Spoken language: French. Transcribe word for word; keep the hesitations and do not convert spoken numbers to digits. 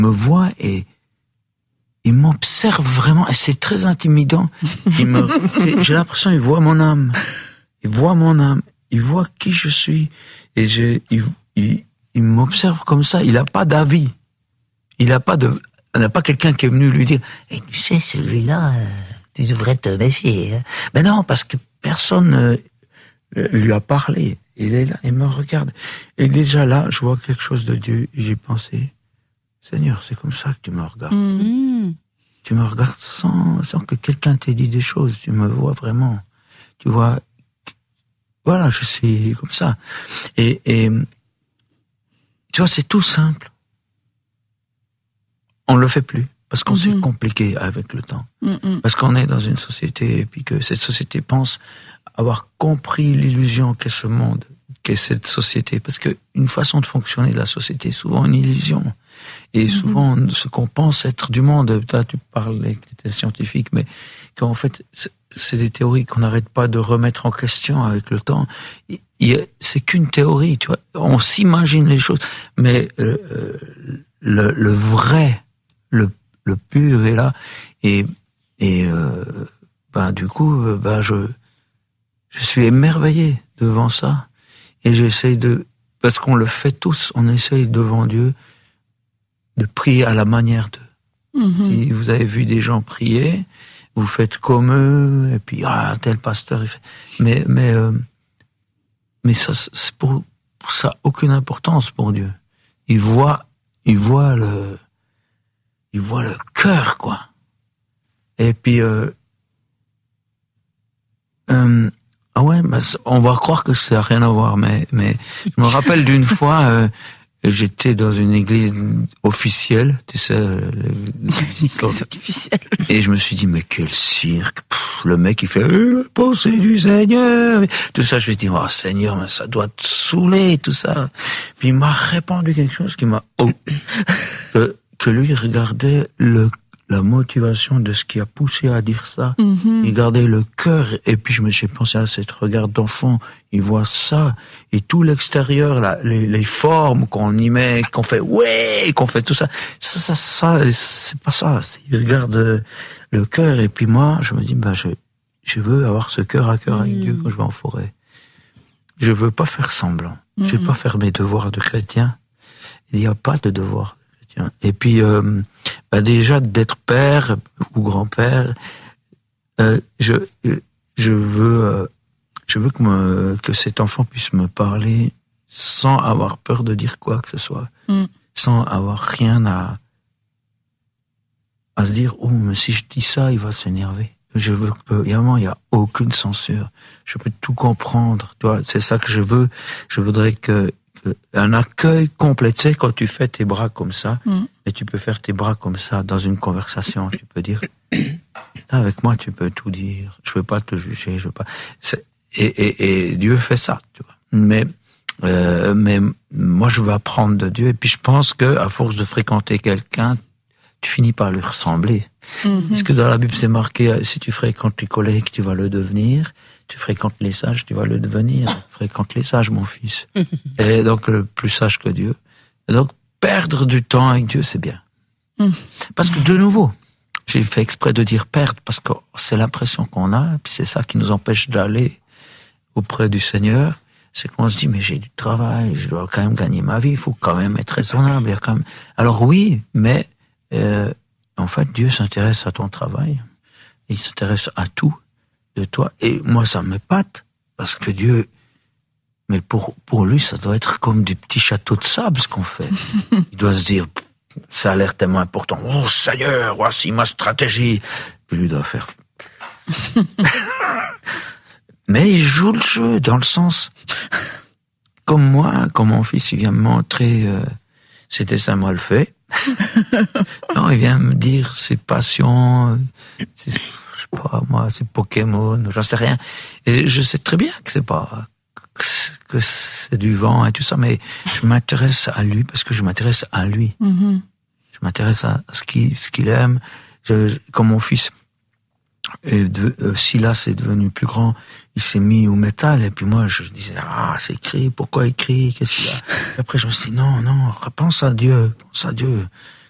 me voit et il m'observe vraiment, et c'est très intimidant. Il me, j'ai l'impression qu'il voit mon âme. Il voit mon âme. Il voit qui je suis. Et je, il, il, il m'observe comme ça. Il n'a pas d'avis. Il n'a pas de, il n'a pas quelqu'un qui est venu lui dire, et tu sais, celui-là, euh, tu devrais te méfier. Hein. Mais non, parce que personne euh, lui a parlé. Il est là, il me regarde. Et déjà là, je vois quelque chose de Dieu. Et j'ai pensé, Seigneur, c'est comme ça que tu me regardes. Mmh. Tu me regardes sans, sans que quelqu'un t'ait dit des choses. Tu me vois vraiment. Tu vois, voilà, je suis comme ça. Et, et tu vois, c'est tout simple. On le fait plus parce qu'on mmh. s'est compliqué avec le temps. Mmh. Parce qu'on est dans une société et puis que cette société pense avoir compris l'illusion qu'est ce monde, qu'est cette société. Parce que une façon de fonctionner de la société est souvent une illusion. Et souvent, mmh. ce qu'on pense être du monde, toi, tu parlais que tu étais scientifique, mais qu'en fait, c'est, c'est des théories qu'on n'arrête pas de remettre en question avec le temps. Il, il, c'est qu'une théorie, tu vois. On s'imagine les choses, mais euh, le, le vrai, le, le pur est là. Et, et euh, ben, du coup, ben, je, je suis émerveillé devant ça. Et j'essaye de, parce qu'on le fait tous, on essaye devant Dieu de prier à la manière d'eux. Mmh. Si vous avez vu des gens prier, vous faites comme eux, et puis ah tel pasteur, il fait. Mais mais euh, mais ça c'est pour, pour ça aucune importance pour Dieu. Il voit il voit le il voit le cœur quoi. Et puis euh, euh, ah ouais, bah, on va croire que ça n'a rien à voir, mais mais je me rappelle d'une fois. Euh, J'étais dans une église officielle, tu sais, l'église officielle. Et je me suis dit, mais quel cirque, pff, le mec il fait, eh, la pensée du Seigneur, tout ça, je me suis dit, oh Seigneur, mais ça doit te saouler, tout ça. Puis il m'a répondu quelque chose qui m'a, oh, que, que lui regardait le la motivation de ce qui a poussé à dire ça. Mm-hmm. Il gardait le cœur, et puis je me suis pensé à cette regard d'enfant, il voit ça, et tout l'extérieur, là, les, les formes qu'on y met, qu'on fait ouais, qu'on fait tout ça, ça, ça, ça c'est pas ça. Il regarde le cœur, et puis moi, je me dis, bah, je, je veux avoir ce cœur à cœur avec mm. Dieu quand je vais en forêt. Je veux pas faire semblant. Mm-hmm. Je vais pas faire mes devoirs de chrétien. Il n'y a pas de devoirs de chrétien. Et puis, euh, bah déjà d'être père ou grand-père, euh, je je veux euh, je veux que me, que cet enfant puisse me parler sans avoir peur de dire quoi que ce soit, mm. sans avoir rien à à se dire oh mais si je dis ça il va s'énerver. Je veux que évidemment il y a aucune censure. Je peux tout comprendre. Tu vois, c'est ça que je veux. Je voudrais que un accueil complet, tu sais, quand tu fais tes bras comme ça, mm. et tu peux faire tes bras comme ça dans une conversation, tu peux dire, avec moi tu peux tout dire, je veux pas te juger, je veux pas. C'est, et, et, et Dieu fait ça, tu vois. Mais, euh, mais moi je veux apprendre de Dieu, et puis je pense que à force de fréquenter quelqu'un, tu finis par lui ressembler. Mm-hmm. Parce que dans la Bible c'est marqué, si tu fréquentes les collègues, tu vas le devenir. Tu fréquentes les sages, tu vas le devenir. Fréquente les sages, mon fils. Et donc, le plus sage que Dieu. Et donc, perdre du temps avec Dieu, c'est bien. Parce que, de nouveau, j'ai fait exprès de dire perdre, parce que c'est l'impression qu'on a, et puis c'est ça qui nous empêche d'aller auprès du Seigneur. C'est qu'on se dit, mais j'ai du travail, je dois quand même gagner ma vie, il faut quand même être raisonnable. Il y a quand même... Alors oui, mais euh, en fait, Dieu s'intéresse à ton travail. Il s'intéresse à tout de toi. Et moi, ça m'épate, parce que Dieu, mais pour, pour lui, ça doit être comme des petits châteaux de sable, ce qu'on fait. Il doit se dire, ça a l'air tellement important. Oh, Seigneur, voici ma stratégie. Puis lui doit faire. Mais il joue le jeu, dans le sens, comme moi, comme mon fils, il vient me montrer, euh, c'était ça mal fait. Non, il vient me dire ses passions, ses, pas moi, c'est Pokémon, j'en sais rien. Et je sais très bien que c'est pas que c'est du vent et tout ça, mais je m'intéresse à lui parce que je m'intéresse à lui. Mm-hmm. Je m'intéresse à ce qu'il ce qu'il aime. Je, je, comme mon fils, est de, euh, Silas est devenu plus grand, il s'est mis au métal et puis moi je, je disais ah c'est écrit, pourquoi il crie, qu'est-ce qu'il a. Et après je me suis dit non non, pense à Dieu, pense à Dieu.